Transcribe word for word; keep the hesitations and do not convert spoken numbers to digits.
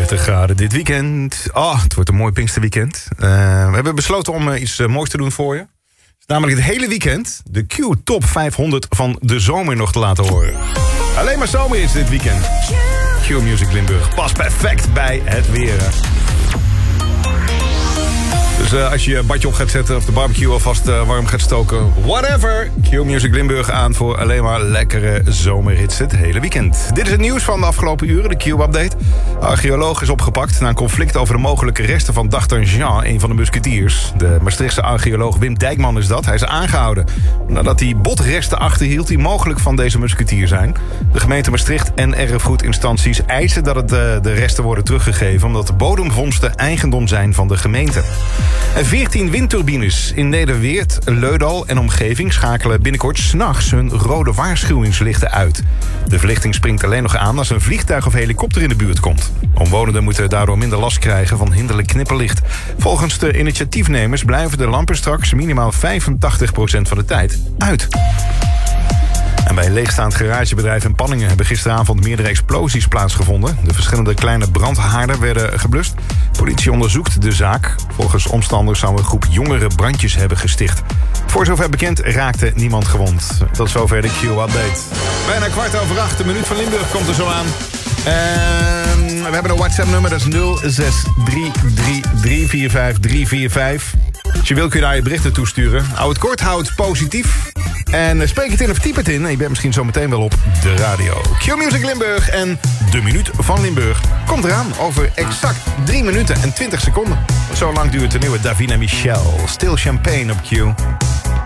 dertig graden dit weekend. Oh, het wordt een mooi Pinksterweekend. Uh, we hebben besloten om uh, iets uh, moois te doen voor je. Namelijk het hele weekend de Q Top vijfhonderd van de zomer nog te laten horen. Alleen maar zomer is dit weekend. Q Music Limburg past perfect bij het weer. Dus uh, als je je badje op gaat zetten of de barbecue alvast uh, warm gaat stoken, whatever. Q Music Limburg aan voor alleen maar lekkere zomerhits het hele weekend. Dit is het nieuws van de afgelopen uren, de Q-update. De archeoloog is opgepakt na een conflict over de mogelijke resten van Dachter Jean, een van de musketiers. De Maastrichtse archeoloog Wim Dijkman is dat. Hij is aangehouden nadat hij botresten achterhield die mogelijk van deze musketier zijn. De gemeente Maastricht en erfgoedinstanties eisen dat het, uh, de resten worden teruggegeven, omdat de bodemvondsten eigendom zijn van de gemeente. En veertien windturbines in Nederweert, Leudal en omgeving schakelen binnenkort 's nachts hun rode waarschuwingslichten uit. De verlichting springt alleen nog aan als een vliegtuig of helikopter in de buurt komt. Omwonenden moeten daardoor minder last krijgen van hinderlijk knipperlicht. Volgens de initiatiefnemers blijven de lampen straks minimaal vijfentachtig procent van de tijd uit. En bij een leegstaand garagebedrijf in Panningen hebben gisteravond meerdere explosies plaatsgevonden. De verschillende kleine brandhaarden werden geblust. Politie onderzoekt de zaak. Volgens omstanders zou een groep jongeren brandjes hebben gesticht. Voor zover bekend raakte niemand gewond. Tot zover de Q-update. Bijna kwart over acht, de minuut van Limburg komt er zo aan. En we hebben een WhatsApp-nummer, dat is nul zes drie drie drie vier vijf drie vier vijf. Als je wil kun je daar je berichten toesturen. Hou het kort, hou het positief. En spreek het in of typ het in. Je bent misschien zo meteen wel op de radio. Q Music Limburg en de minuut van Limburg komt eraan over exact drie minuten en twintig seconden. Zo lang duurt de nieuwe Davina Michel. Still Champagne op Q.